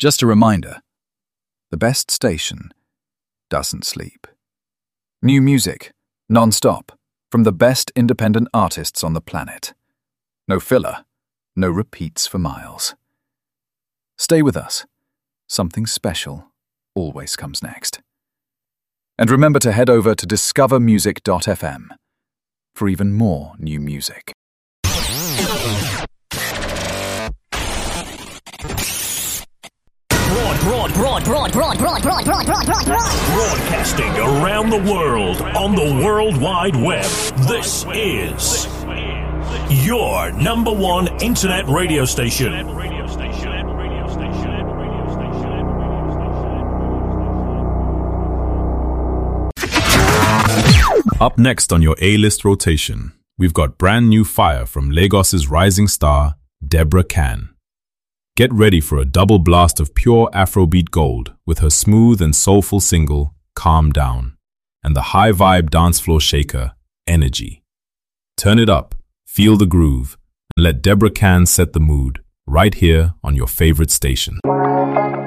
Just a reminder, the best station doesn't sleep. New music, non-stop, from the best independent artists on the planet. No filler, no repeats for miles. Stay with us. Something special always comes next. And remember to head over to discovermusic.fm for even more new music. Broadcasting around the world on the World Wide Web. This is your number one internet radio station. Up next on your A-list rotation, we've got brand new fire from Lagos's rising star, Deborah Can. Get ready for a double blast of pure Afrobeat gold with her smooth and soulful single, Calm Down, and the high-vibe dance floor shaker, Energy. Turn it up, feel the groove, and let Deborah Can set the mood right here on your favorite station.